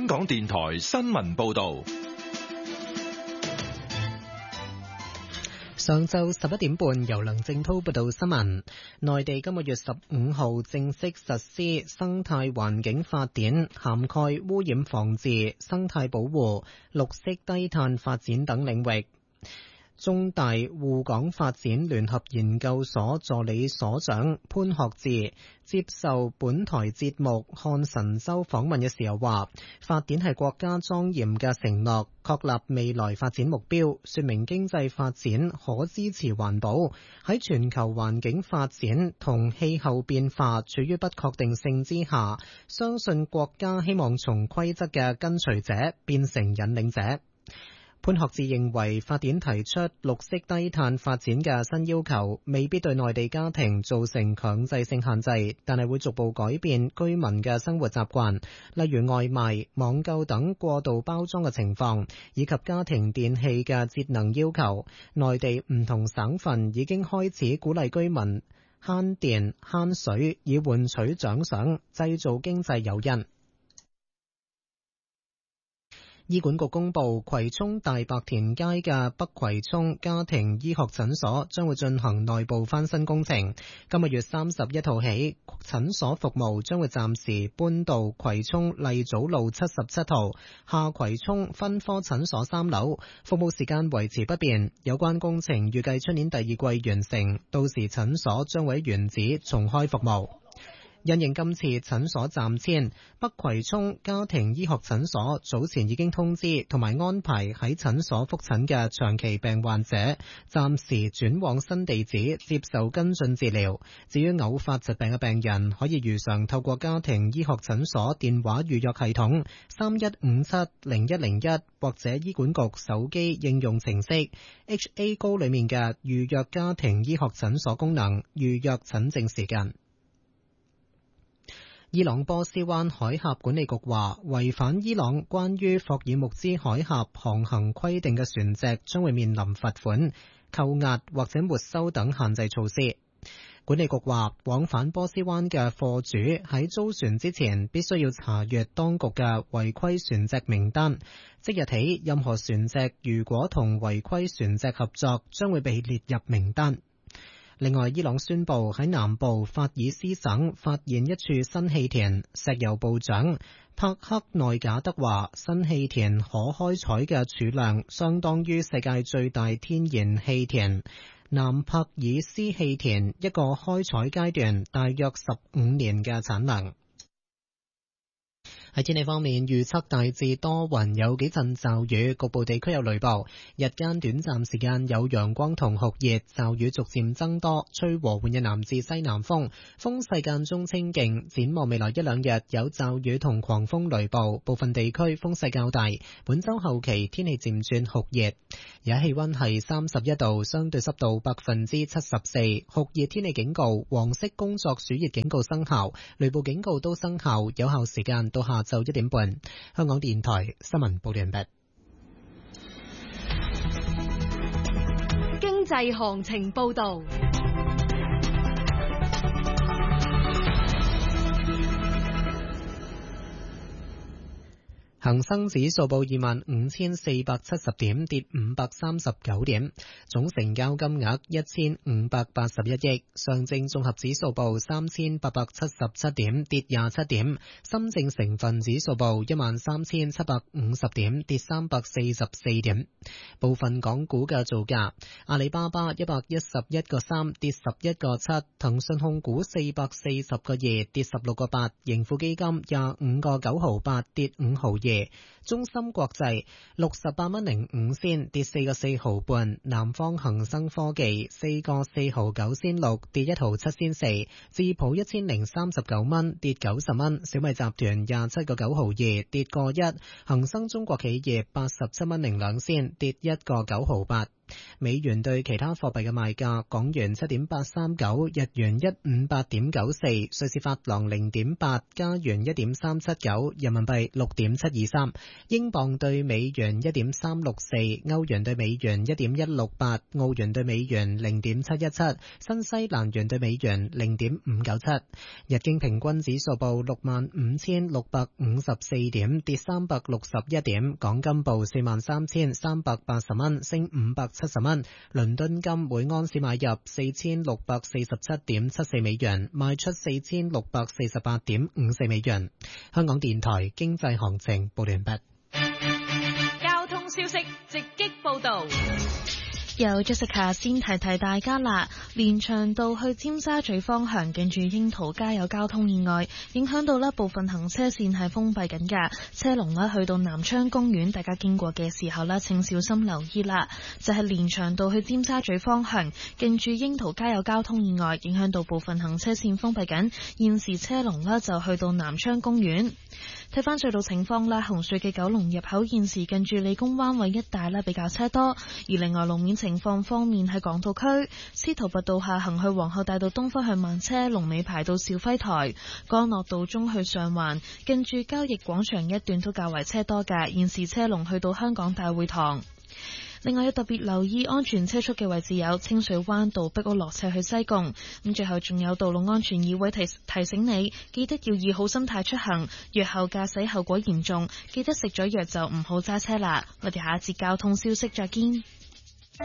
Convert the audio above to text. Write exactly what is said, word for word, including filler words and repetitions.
香港電台新聞報道。 上晝十一點半，由梁正濤報道新聞。內地今個月十五號正式實施生態環境法典，涵蓋污染防治、生態保護、綠色低碳發展等領域。中大滬港發展聯合研究所助理所長潘學志接受本台節目《看神州》訪問嘅時候話，法典係國家莊嚴嘅承諾，確立未來發展目標，說明經濟發展可支持環保。喺全球環境發展同氣候變化處於不確定性之下，相信國家希望從規則嘅跟隨者變成引領者。潘學志認為法典提出綠色低碳發展嘅新要求，未必對內地家庭造成強制性限制，但係會逐步改變居民嘅生活習慣，例如外賣、網購等過度包裝嘅情況，以及家庭電器嘅節能要求。內地唔同省份已經開始鼓勵居民慳電慳水，以換取獎賞，製造經濟誘因。醫管局公布，葵涌大白田街嘅北葵涌家庭醫學診所將會進行內部翻新工程。今個月三十一號起，診所服務將會暫時搬到葵涌麗祖路七十七號下葵涌分科診所三樓，服務時間維持不變。有關工程預計出年第二季完成，到時診所將會喺原址重開服務。因應今次診所暫遷，北葵涌家庭醫學診所早前已經通知同埋安排喺診所覆診嘅長期病患者暫時轉往新地址接受跟進治療。至於偶發疾病嘅病人，可以如常透過家庭醫學診所電話預約系統三一五七零一零一或者醫管局手機應用程式 H A 高裏面嘅預約家庭醫學診所功能預約診症時間。伊朗波斯灣海峽管理局話，違反伊朗關於霍爾木茲海峽航行規定嘅船隻將會面臨罰款、扣押或者沒收等限制措施。管理局話，往返波斯灣嘅貨主喺租船之前必須要查閱當局嘅違規船隻名單，即日起任何船隻如果同違規船隻合作，將會被列入名單。另外，伊朗宣布喺南部法爾斯省發現一處新氣田。石油部長帕克內賈德話，新氣田可開採嘅儲量相當於世界最大天然氣田南帕爾斯氣田一個開採階段大約十五年嘅產量。喺天氣方面，預測大致多雲，有幾陣驟雨，局部地區有雷暴。日間短暫時間有陽光同酷熱，驟雨逐漸增多，吹和緩嘅南至西南風，風勢間中清勁。展望未來一兩日有驟雨同狂風雷暴，部分地區風勢較大。本周後期天氣漸轉酷熱，而家氣溫係三十一度，相對濕度百分之七十四，酷熱天氣警告、黃色工作暑熱警告生效，雷暴警告都生效，有效時間到下晝一點半。香港電台新聞報道完畢。 經濟行情報道。 恒生指數報二萬五千四百七十點，跌五百三十九點，總成交金額一千五百八十一億。上證綜合指數報三千八百七十七點，跌廿七點。深證成分指數報一萬三千七百五十點，跌三百四十四點。部分港股嘅造價：阿里巴巴一百一十一個三，跌十一個七；騰訊控股四百四十個二，跌十六個八；盈富基金廿五個九毫八，跌五毫二。中芯國際六十八蚊零五仙，跌四個四毫半；南方恒生科技四個四毫九仙六，跌一毫七仙四；智普一千零三十九蚊，跌九十蚊；小米集團廿七個九毫二，跌個一；恒生中國企業八十七蚊零兩仙，跌一個九毫八。 美元對其他貨幣嘅賣價：港元七點八三九，日元一五八點九四，瑞士法郎零點八，加元一點三七九，人民幣六點七二三，英鎊對美元一點三六四，歐元對美元一點一六八，澳元對美元零點七一七，新西蘭元對美元零點五九七。日經平均指數報六萬五千六百五十四點，跌三百六十一點。港金報四萬三千三百八十蚊，升五百七十蚊。倫敦金每盎司買入四千六百四十七點七四美元，賣出四千六百四十八點五四美元。香港電台經濟行情報完畢。 交通消息直擊報道。 由 Jessica 先提提大家啦，連翔道去尖沙咀方向近住櫻桃街有交通意外，影響到呢部分行車線係封閉緊㗎，車龍呢去到南昌公園，大家經過嘅時候呢請小心留意啦。就係連翔道去尖沙咀方向近住櫻桃街有交通意外，影響到部分行車線封閉緊，現時車龍呢就去到南昌公園。睇翻隧道情況啦，紅隧嘅九龍入口現時近住理工灣位一帶呢比較車多，而另外路面情況方面喺港島區司徒拔道下行去皇后大道東方向慢車，龍尾排到肇輝台；干諾道中去上環近住交易廣場一段都較為車多㗎，現時車龍去到香港大會堂。另外要特別留意安全車速嘅位置有清水灣道碧屋落斜去西貢。咁最後仲有道路安全議會提提醒你，記得要以好心態出行，藥後駕駛後果嚴重，記得食咗藥就唔好揸車啦。我哋下一節交通消息再見。